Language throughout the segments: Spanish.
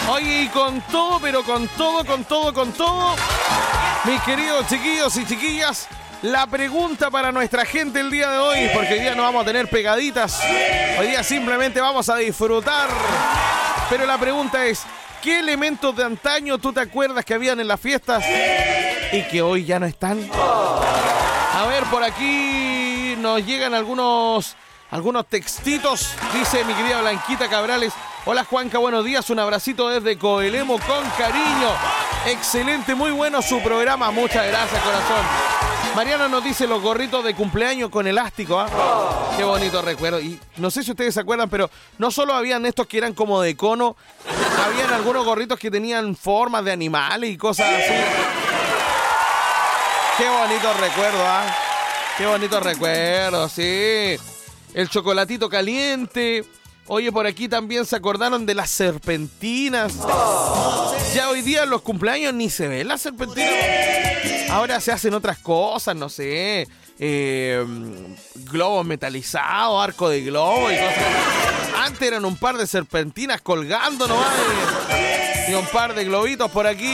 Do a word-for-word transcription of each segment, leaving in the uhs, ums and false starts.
Oye, y con todo, pero con todo, con todo, con todo, mis queridos chiquillos y chiquillas, la pregunta para nuestra gente el día de hoy, porque hoy día no vamos a tener pegaditas, hoy día simplemente vamos a disfrutar, pero la pregunta es, ¿qué elementos de antaño tú te acuerdas que habían en las fiestas y que hoy ya no están? A ver, por aquí nos llegan algunos, algunos textitos, dice mi querida Blanquita Cabrales. Hola Juanca, buenos días, un abracito desde Coelemo con cariño. Excelente, muy bueno su programa, muchas gracias, corazón. Mariana nos dice los gorritos de cumpleaños con elástico, ¿ah? ¿eh? Qué bonito recuerdo. Y no sé si ustedes se acuerdan, pero no solo habían estos que eran como de cono, habían algunos gorritos que tenían formas de animales y cosas así. Qué bonito recuerdo, ¿ah? ¿eh? Qué bonito recuerdo, sí. El chocolatito caliente. Oye, por aquí también se acordaron de las serpentinas. Ya hoy día en los cumpleaños ni se ven las serpentinas. Ahora se hacen otras cosas, no sé. Eh, globos metalizados, arco de globo y cosas. Antes eran un par de serpentinas colgando nomás. Y un par de globitos por aquí.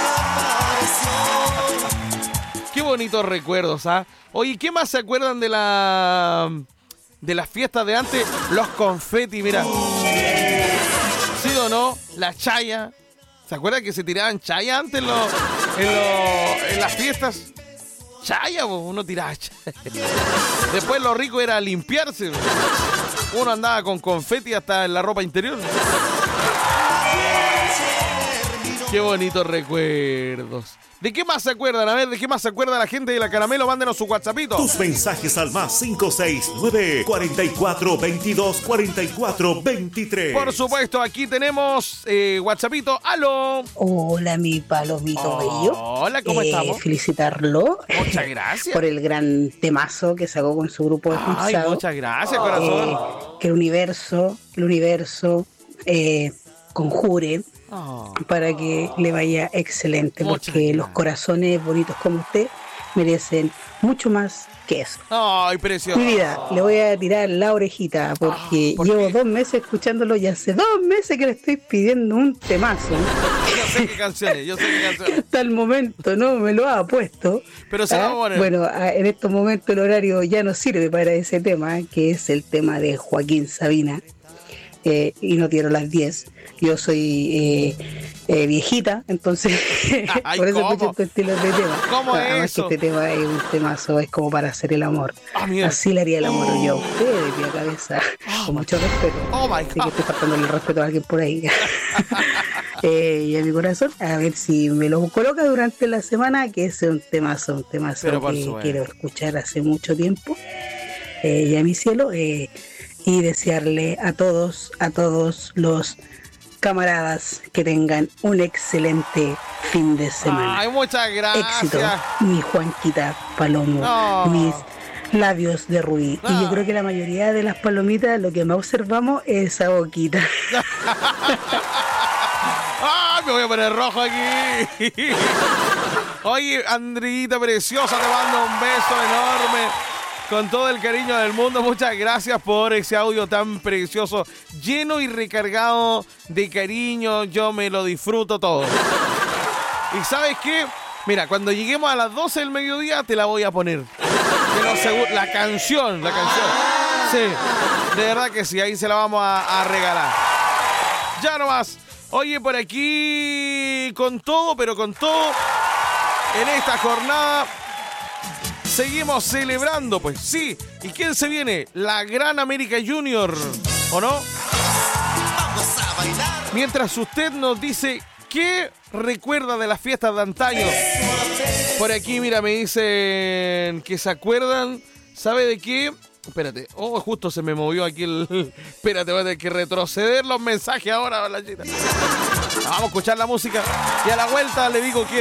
Qué bonitos recuerdos, ¿ah? ¿eh? Oye, ¿qué más se acuerdan de la... de las fiestas de antes? Los confeti, mira. ¿Sí o no? La chaya. ¿Se acuerdan que se tiraban chaya antes en, los, en, los, en las fiestas? Chaya, uno tiraba chaya. Después lo rico era limpiarse. Uno andaba con confeti hasta en la ropa interior. Qué bonitos recuerdos. ¿De qué más se acuerdan? A ver, ¿de qué más se acuerda la gente de la Caramelo? Mándenos su WhatsAppito. Tus mensajes al más cinco seis nueve, cuatro cuatro, veintidós, cuarenta y cuatro, veintitrés. Por supuesto, aquí tenemos eh, WhatsAppito. ¡Aló! Hola, mi palomito oh, bello. Hola, ¿cómo eh, estamos? Felicitarlo. Muchas gracias. Por el gran temazo que sacó con su grupo de Ay, muchas gracias, corazón. Eh, que el universo, el universo eh, conjure oh. para que le vaya excelente, muchas porque gracias. Los corazones bonitos como usted merecen mucho más que eso. Ay, precioso. Mi vida, le voy a tirar la orejita porque oh, ¿por llevo qué? dos meses escuchándolo y hace dos meses que le estoy pidiendo un temazo. Yo sé qué canciones, yo sé qué canciones. Que hasta el momento no me lo ha puesto. Pero se ¿Ah? va a poner. Bueno, en estos momentos el horario ya no sirve para ese tema, que es el tema de Joaquín Sabina. Eh, y no dieron las diez. Yo soy eh, eh, viejita, entonces Ay, por eso ¿cómo? escucho estos estilos de tema. ¿Cómo Además es eso? que este tema es un temazo, es como para hacer el amor. Ah, así le haría el amor oh. yo a usted de pie a cabeza, oh, con mucho respeto. Oh my así God. que estoy faltando el respeto a alguien por ahí. eh, y a mi corazón, a ver si me lo coloca durante la semana, que ese es un temazo, un temazo que suerte. quiero escuchar hace mucho tiempo. Eh, y a mi cielo, eh, y desearle a todos, a todos los camaradas que tengan un excelente fin de semana. Ay, muchas gracias. Éxito, mi Juanquita Palomo, no. mis labios de rubí. No. Y yo creo que la mayoría de las palomitas lo que más observamos es esa boquita. ¡Ah! Me voy a poner rojo aquí. Oye, Andrita preciosa, te mando un beso enorme. Con todo el cariño del mundo, muchas gracias por ese audio tan precioso, lleno y recargado de cariño. Yo me lo disfruto todo. ¿Y sabes qué? Mira, cuando lleguemos a las doce del mediodía te la voy a poner. La canción, la canción. Sí, de verdad que sí, ahí se la vamos a, a regalar. Ya nomás. Oye, por aquí, con todo, pero con todo, en esta jornada... seguimos celebrando, pues sí. ¿Y quién se viene? La Gran América Junior, ¿o no? Vamos a bailar. Mientras usted nos dice qué recuerda de las fiestas de antaño. Por aquí, mira, me dicen que se acuerdan. ¿Sabe de qué? Espérate. Oh, justo se me movió aquí el... Espérate, voy a tener que retroceder los mensajes ahora, Blanchita. Vamos a escuchar la música. Y a la vuelta le digo quién